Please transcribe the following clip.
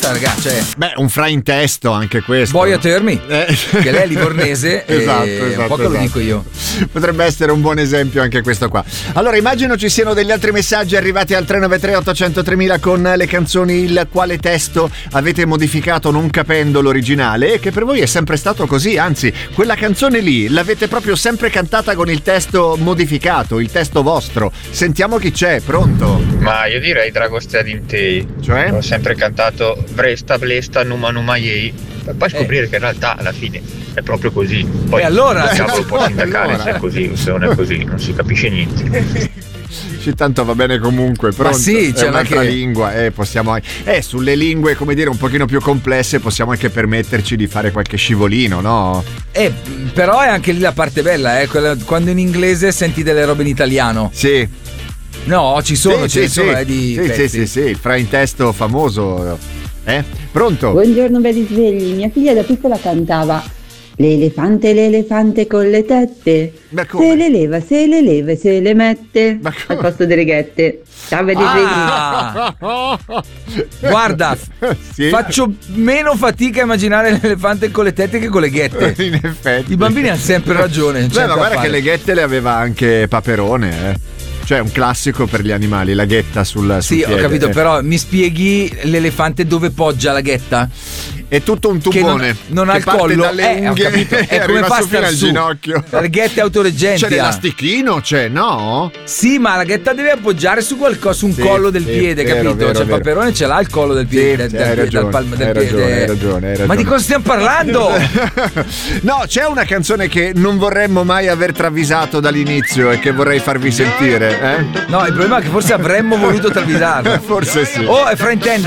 questa, ragazzi. Cioè, beh, un fraintesto anche questo. Boia Termi, che lei è livornese. Esatto, un po' che lo dico io. Potrebbe essere un buon esempio anche questo qua. Allora, immagino ci siano degli altri messaggi arrivati al 393 800 3000 con le canzoni il quale testo avete modificato non capendo l'originale, e che per voi è sempre stato così, anzi, quella canzone lì l'avete proprio sempre cantata con il testo modificato, il testo vostro. Sentiamo chi c'è, pronto? Ma io direi Dragostea Dintei. Cioè? Ho sempre cantato Vresta, Blesta, Numa Numa Yei, per poi scoprire che in realtà alla fine è proprio così. Poi allora cavolo può sindacare allora. se è così o se non è così, non si capisce niente. Tanto va bene comunque, pronto? Ma sì, è un'altra lingua, possiamo sulle lingue, come dire, un pochino più complesse possiamo anche permetterci di fare qualche scivolino, no? Però è anche lì la parte bella, quando in inglese senti delle robe in italiano. Sì. No, ci sono, ce ne sono di pezzi. Sì, il fraintesto famoso. Pronto? Buongiorno belli svegli, mia figlia da piccola cantava l'elefante con le tette, se le leva, se le leva e se le mette al posto delle ghette. Ciao belli svegli. Guarda, sì? Faccio meno fatica a immaginare l'elefante con le tette che con le ghette. In effetti i bambini hanno sempre ragione. Beh, ma guarda che le ghette le aveva anche Paperone, Cioè un classico per gli animali, la ghetta sul sì, piede. Ho capito, però mi spieghi l'elefante dove poggia la ghetta? È tutto un tubone che non ha il collo, dalle unghie, ho capito. E come arriva fa su fino al ginocchio. Le ghette autoreggenti. C'è l'elastichino, no? Sì, ma la ghetta deve appoggiare su qualcosa, su un collo del piede, capito? Vero. Paperone ce l'ha il collo del piede, hai ragione. Ma di cosa stiamo parlando? No, c'è una canzone che non vorremmo mai aver travisato dall'inizio e che vorrei farvi sentire, No, il problema è che forse avremmo voluto travisarla. Forse sì. Oh, è fraintendere.